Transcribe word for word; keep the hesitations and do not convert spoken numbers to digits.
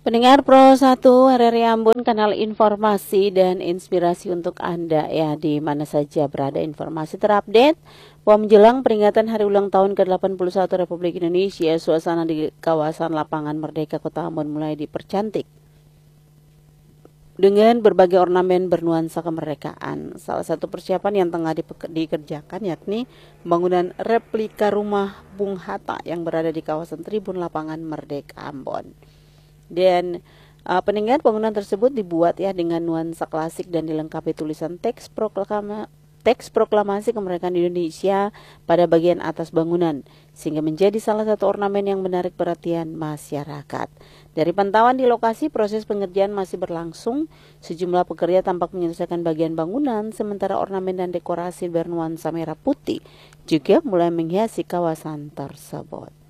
Pendengar Pro satu R R I Ambon, kanal informasi dan inspirasi untuk Anda ya, di mana saja berada informasi terupdate. Bahwa menjelang peringatan hari ulang tahun ke delapan puluh satu Republik Indonesia, suasana di kawasan Lapangan Merdeka Kota Ambon mulai dipercantik dengan berbagai ornamen bernuansa kemerdekaan. Salah satu persiapan yang tengah dikerjakan yakni pembangunan replika rumah Bung Hatta yang berada di kawasan Tribun Lapangan Merdeka Ambon. Dan uh, peninggalan bangunan tersebut dibuat ya dengan nuansa klasik dan dilengkapi tulisan teks proklama, teks proklamasi kemerdekaan Indonesia pada bagian atas bangunan, sehingga menjadi salah satu ornamen yang menarik perhatian masyarakat. Dari pantauan di lokasi, proses pengerjaan masih berlangsung. Sejumlah pekerja tampak menyelesaikan bagian bangunan, sementara ornamen dan dekorasi bernuansa merah putih juga mulai menghiasi kawasan tersebut.